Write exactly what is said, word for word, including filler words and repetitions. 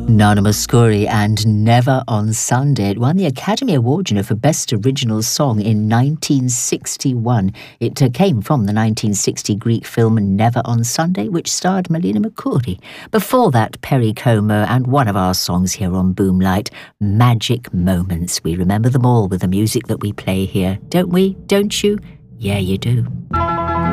Nana Mouskouri and Never on Sunday. It won the Academy Award, you know, for Best Original Song in nineteen sixty-one. It uh, came from the nineteen sixty Greek film Never on Sunday, which starred Melina Mercouri. Before that, Perry Como and one of our songs here on Boomlight, Magic Moments. We remember them all with the music that we play here, don't we? Don't you? Yeah, you do.